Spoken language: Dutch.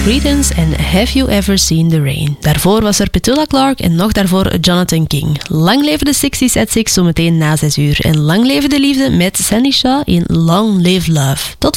Creedence en Have You Ever Seen the Rain. Daarvoor was er Petula Clark en nog daarvoor Jonathan King. Lang leven de 60s at 6, zometeen na 6 uur. En lang leven de liefde met Sandy Shaw in Long Live Love. Tot